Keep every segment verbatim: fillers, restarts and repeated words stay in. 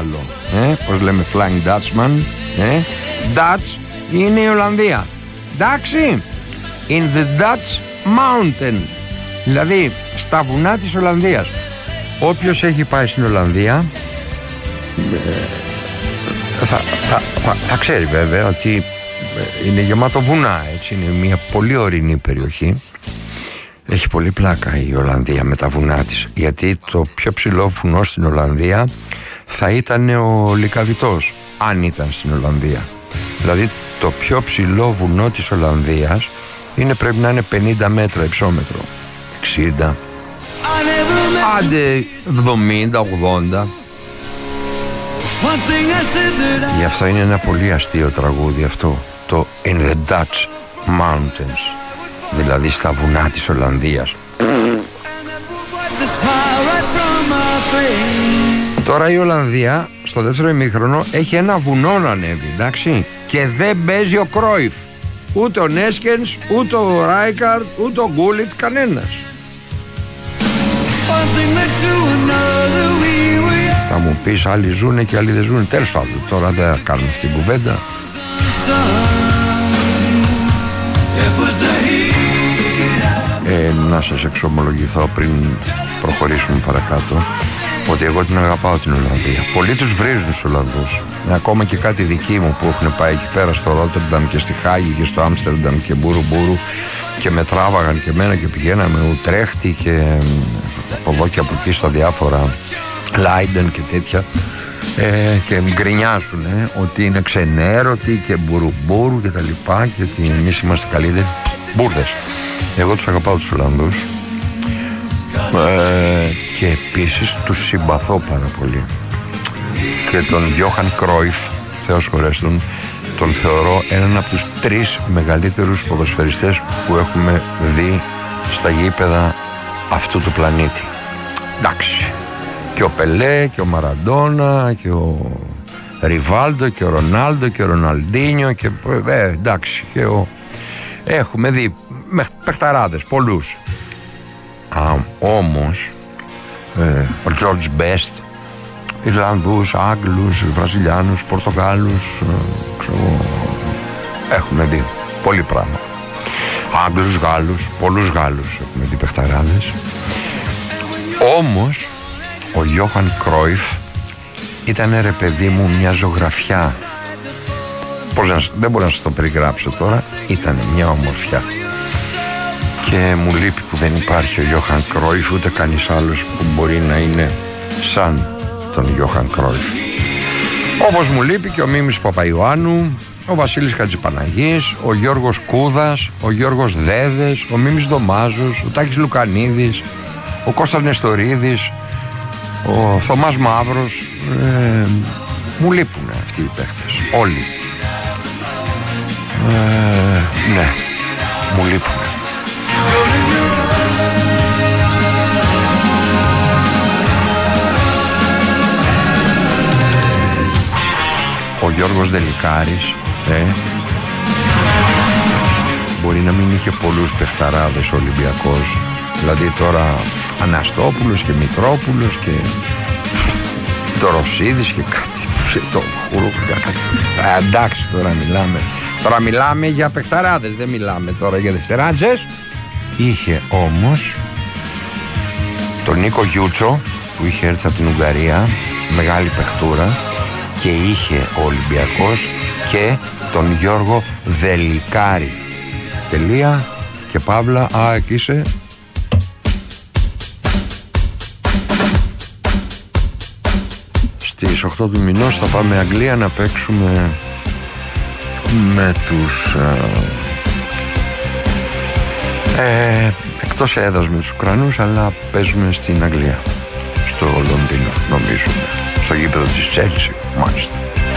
άλλο. Ε, πώς λέμε Flying Dutchman. Ε, Dutch είναι η Ολλανδία. Εντάξει. In the Dutch mountain. Δηλαδή στα βουνά της Ολλανδίας. Όποιος έχει πάει στην Ολλανδία ε, θα, θα, θα, θα ξέρει βέβαια ότι είναι γεμάτο βουνά, έτσι. Είναι μια πολύ ορεινή περιοχή. Έχει πολύ πλάκα η Ολλανδία με τα βουνά της, γιατί το πιο ψηλό βουνό στην Ολλανδία θα ήταν ο Λυκαβητός, αν ήταν στην Ολλανδία. Δηλαδή το πιο ψηλό βουνό της Ολλανδίας είναι, πρέπει να είναι πενήντα μέτρα υψόμετρο, εξήντα, άντε εβδομήντα, ογδόντα. Γι' αυτό είναι ένα πολύ αστείο τραγούδι αυτό, το In the Dutch Mountains, δηλαδή στα βουνά της Ολλανδίας. Τώρα η Ολλανδία στο δεύτερο ημίχρονο έχει ένα βουνό να ανέβει, εντάξει, και δεν παίζει ο Κρόιφ, ούτε ο Νέσκενς, ούτε ο Ράικαρντ, ούτε ο Γκούλιτ, κανένας. Θα μου πεις άλλοι ζουνε και άλλοι δεν ζουνε, τέλος πάντων, τώρα δεν θα κάνουμε αυτή την κουβέντα. Ε, να σας εξομολογηθώ πριν προχωρήσουμε παρακάτω, ότι εγώ την αγαπάω την Ολλανδία. Πολλοί τους βρίζουν τους Ολλανδούς. Ακόμα και κάτι δικοί μου που έχουν πάει εκεί πέρα στο Ρότερνταμ και στη Χάγη και στο Άμστερνταμ και μπούρου μπούρου και με τράβαγαν και εμένα και πηγαίναμε Ουτρέχτη και από εδώ και από εκεί στα διάφορα Λάιντεν και τέτοια, ε, και γκρινιάζουν ε, ότι είναι ξενέρωτοι και μπουρουμπουρου και τα λοιπά και ότι εμείς είμαστε καλύτεροι. Μπούρδες. Εγώ τους αγαπάω τους Ολλανδούς, ε, και επίσης τους συμπαθώ πάρα πολύ. Και τον Γιώχαν Κρόιφ, Θεός χωρέστον, τον θεωρώ έναν από τους τρεις μεγαλύτερους ποδοσφαιριστές που έχουμε δει στα γήπεδα αυτού του πλανήτη. Εντάξει. Και ο Πελέ και ο Μαραντόνα και ο Ριβάλντο και ο Ρονάλντο και ο Ροναλντίνιο και ε, εντάξει, και ο... έχουμε δει παιχταράδες πολλούς. Α, όμως ε, ο Τζορτζ Μπέστ, Ιρλανδούς, Άγγλους, Βραζιλιάνους, Πορτογάλους, ε, ξέρω, έχουμε δει πολύ πράγμα. Άγγλους, Γάλλους, πολλούς Γάλλους έχουμε δει παιχταράδες. Όμως ο Γιώχαν Κρόιφ ήταν, ρε παιδί μου, μια ζωγραφιά. Πώς να, δεν μπορώ να σας το περιγράψω τώρα. Ήταν μια ομορφιά. Και μου λείπει που δεν υπάρχει ο Γιώχαν Κρόιφ, ούτε κανείς άλλος που μπορεί να είναι σαν τον Γιώχαν Κρόιφ. Όπως μου λείπει και ο Μίμης Παπαϊωάννου, ο Βασίλης Χατζηπαναγής, ο Γιώργος Κούδας, ο Γιώργος Δέδες, ο Μίμης Δωμάζος, ο Τάκης Λουκανίδης, ο Κώστας Νεστορίδης, ο Θωμάς Μαύρος. ε, μου λείπουν αυτοί οι παίχτες όλοι. ε, ναι, μου λείπουν. Ο Γιώργος Δελικάρης, ε, μπορεί να μην είχε πολλούς παιχταράδες ο Ολυμπιακός. Δηλαδή τώρα Αναστόπουλος και Μητρόπουλος και Τωροσίδης και κάτι, το χουρού, κάτι. Ε, εντάξει, τώρα μιλάμε Τώρα μιλάμε για παιχταράδες, δεν μιλάμε τώρα για δευτεράτζες. Είχε όμως τον Νίκο Γιούτσο που είχε έρθει από την Ουγγαρία, μεγάλη παιχτούρα, και είχε ο Ολυμπιακός και τον Γιώργο Δελικάρη. Τελεία και παύλα. Α, εκεί είσαι. Στις οκτώ του μηνός θα πάμε Αγγλία να παίξουμε με τους ε, ε, εκτός έδρας με τους Ουκρανούς, αλλά παίζουμε στην Αγγλία, στο Λονδίνο νομίζουμε, στο γήπεδο της Τσέλσι, μάλιστα.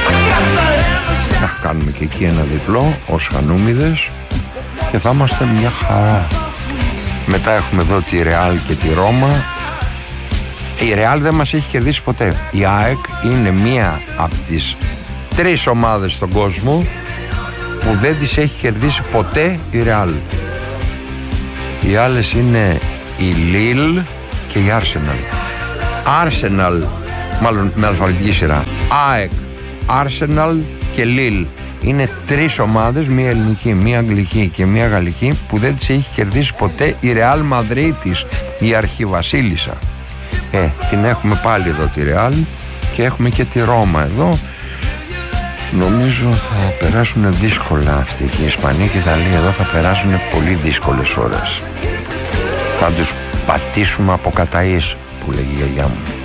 Να κάνουμε και εκεί ένα διπλό ως Χανούμιδες και θα είμαστε μια χαρά. Μετά έχουμε εδώ τη Ρεάλ και τη Ρώμα. Η Ρεάλ δεν μας έχει κερδίσει ποτέ. Η ΑΕΚ είναι μία από τις τρεις ομάδες στον κόσμο που δεν τις έχει κερδίσει ποτέ η Ρεάλ. Οι άλλες είναι η Λίλ και η Άρσεναλ. Άρσεναλ μάλλον με αλφαβητική σειρά. ΑΕΚ, Arsenal και Lille. Είναι τρεις ομάδες, μία ελληνική, μία αγγλική και μία γαλλική, που δεν τις έχει κερδίσει ποτέ η Ρεάλ Μαδρίτης, η αρχιβασίλισσα. Ε, την έχουμε πάλι εδώ τη Ρεάλ και έχουμε και τη Ρώμα εδώ. Νομίζω θα περάσουν δύσκολα αυτοί και η Ισπανία και η Ιταλία εδώ θα περάσουν πολύ δύσκολες ώρες. Θα τους πατήσουμε από καταΐς, που λέγει η γιαγιά μου.